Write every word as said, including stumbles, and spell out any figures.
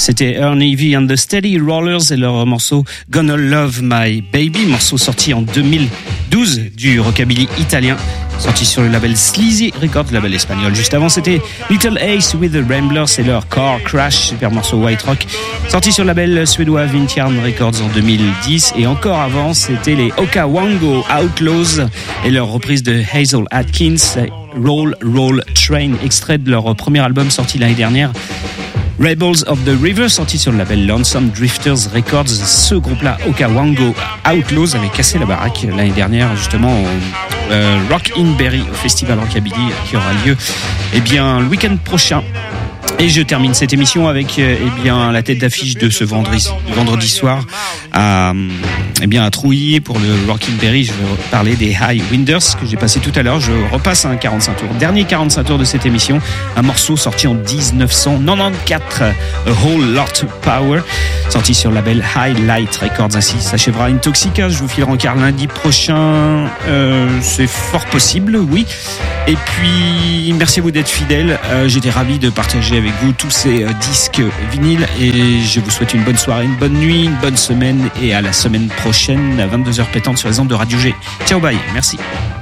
C'était Ernie V and the Steady Rollers et leur morceau Gonna Love My Baby, morceau sorti en deux mille douze du rockabilly italien, sorti sur le label Sleazy Records, label espagnol. Juste avant, c'était Little Ace with the Ramblers et leur Car Crash, super morceau White Rock, sorti sur le label suédois Vintyarn Records en deux mille dix. Et encore avant, c'était les Okawango Outlaws et leur reprise de Hazel Atkins, Roll Roll Train, extrait de leur premier album sorti l'année dernière, Rebels of the River, sorti sur le label Lonesome Drifters Records. Ce groupe-là, Okawango Outlaws, avait cassé la baraque l'année dernière, justement au euh, Rock in Berry, au festival Rockabilly qui aura lieu eh bien, le week-end prochain. Et je termine cette émission avec euh, eh bien la tête d'affiche de ce vendredi, vendredi soir à eh bien à Trouilly pour le Rockin' Berry. Je vais parler des High Winders que j'ai passé tout à l'heure. Je repasse un quarante-cinq tours, dernier quarante-cinq tours de cette émission, un morceau sorti en dix-neuf cent quatre-vingt-quatorze, A Whole Lot Power, sorti sur le label Highlight Records. Ainsi s'achèvera Intoxica. Je vous filerai en quart lundi prochain, euh, c'est fort possible, oui. Et puis merci à vous d'être fidèles. Euh, j'étais ravi de partager avec vous tous ces euh, disques vinyles et je vous souhaite une bonne soirée, une bonne nuit, une bonne semaine et à la semaine prochaine à vingt-deux heures pétantes sur les ondes de Radio G. Ciao, bye, merci.